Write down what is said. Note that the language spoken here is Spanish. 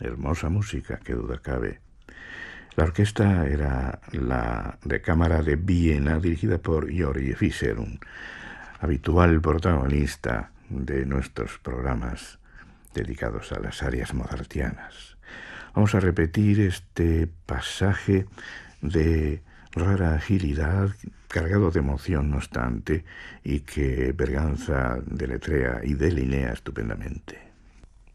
hermosa música, qué duda cabe. La orquesta era la de cámara de Viena, dirigida por Georg Fischer, un habitual protagonista de nuestros programas dedicados a las áreas mozartianas. Vamos a repetir este pasaje de rara agilidad, cargado de emoción no obstante, y que Berganza deletrea y delinea estupendamente.